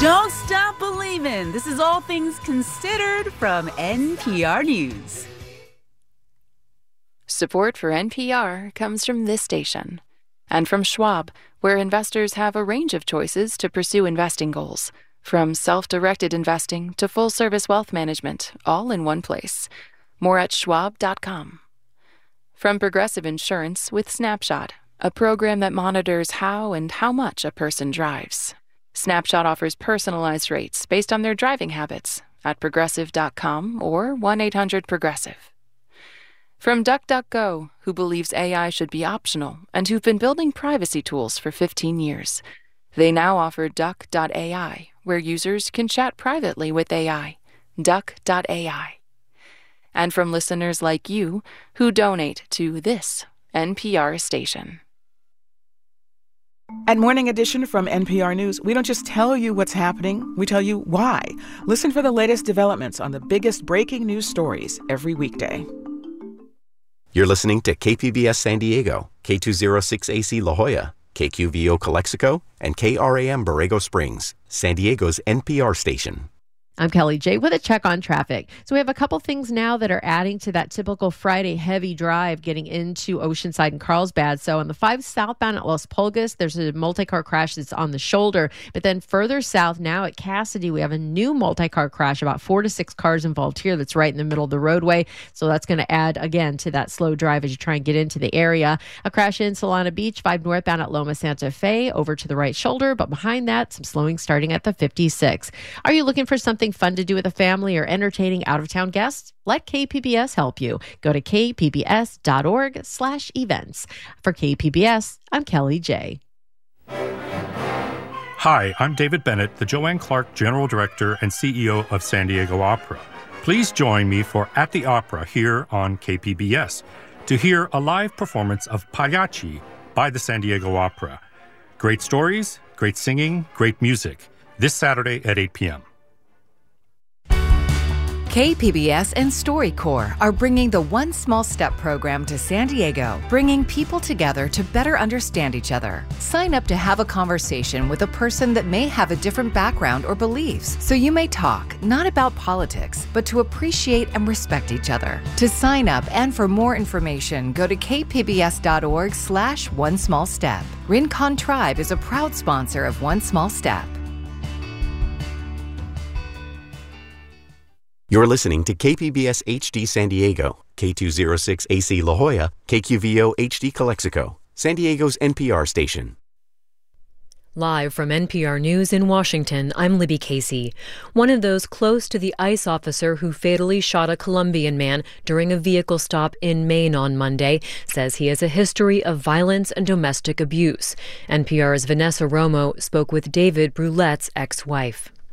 Don't stop believing. This is All Things Considered from NPR News. Support for NPR comes from this station and from Schwab, where investors have a range of choices to pursue investing goals, from self-directed investing to full-service wealth management, all in one place. More at schwab.com. From Progressive Insurance with Snapshot, a program that monitors how and how much a person drives. Snapshot offers personalized rates based on their driving habits at progressive.com or 1-800-PROGRESSIVE. From DuckDuckGo, who believes AI should be optional and who've been building privacy tools for 15 years. They now offer Duck.ai, where users can chat privately with AI. Duck.ai. And from listeners like you who donate to this NPR station. At Morning Edition from NPR News, we don't just tell you what's happening, we tell you why. Listen for the latest developments on the biggest breaking news stories every weekday. You're listening to KPBS San Diego, K206AC La Jolla, KQVO Calexico, and KRAM Borrego Springs, San Diego's NPR station. I'm Kelly J with a check on traffic. So we have a couple things now that are adding to that typical Friday heavy drive getting into Oceanside and Carlsbad. So on the 5 southbound at Las Pulgas, there's a multi-car crash that's on the shoulder. But then further south now at Cassidy, we have a new multi-car crash, about 4 to 6 cars involved here that's right in the middle of the roadway. So that's going to add, again, to that slow drive as you try and get into the area. A crash in Solana Beach, 5 northbound at Loma Santa Fe, over to the right shoulder. But behind that, some slowing starting at the 56. Are you looking for something fun to do with a family or entertaining out-of-town guests? Let KPBS help you. Go to kpbs.org/events. For KPBS, I'm Kelly J. Hi, I'm David Bennett, the Joanne Clark General Director and CEO of San Diego Opera. Please join me for At the Opera here on KPBS to hear a live performance of Pagliacci by the San Diego Opera. Great stories, great singing, great music. This Saturday at 8 p.m. KPBS and StoryCorps are bringing the One Small Step program to San Diego, bringing people together to better understand each other. Sign up to have a conversation with a person that may have a different background or beliefs, so you may talk not about politics, but to appreciate and respect each other. To sign up and for more information, go to kpbs.org/One Small Step. Rincon Tribe is a proud sponsor of One Small Step. You're listening to KPBS HD San Diego, K206AC La Jolla, KQVO HD Calexico, San Diego's NPR station. Live from NPR News in Washington, I'm Libby Casey. One of those close to the ICE officer who fatally shot a Colombian man during a vehicle stop in Maine on Monday says he has a history of violence and domestic abuse. NPR's Vanessa Romo spoke with David Brulette's ex-wife.